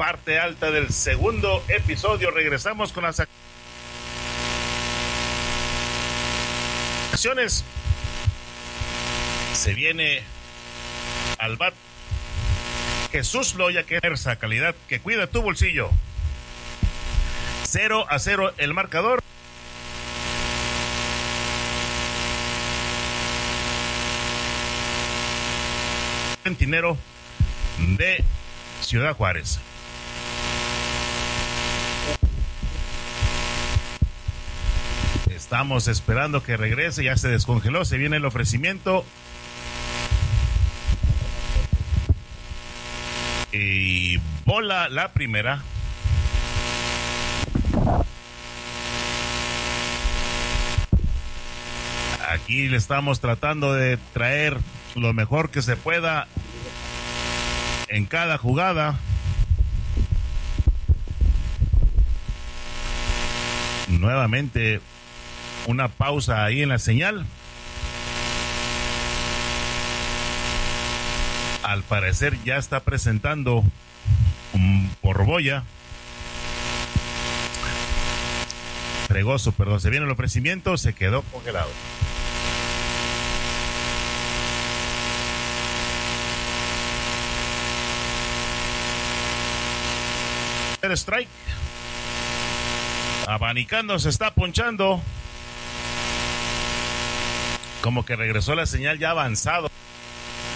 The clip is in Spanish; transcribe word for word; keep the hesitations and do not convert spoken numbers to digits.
parte alta del segundo episodio. Regresamos con las acciones. Se viene al bat Jesús Loya, que es calidad que cuida tu bolsillo. Cero a cero el marcador. Centinero de Ciudad Juárez. Estamos esperando que regrese, ya se descongeló, se viene el ofrecimiento. Y bola la primera. Aquí le estamos tratando de traer lo mejor que se pueda en cada jugada. Nuevamente una pausa ahí en la señal. Al parecer ya está presentando un Borbolla. Fregoso, perdón, se viene el ofrecimiento, se quedó congelado. Strike. Abanicando, se está ponchando. Como que regresó la señal ya avanzado.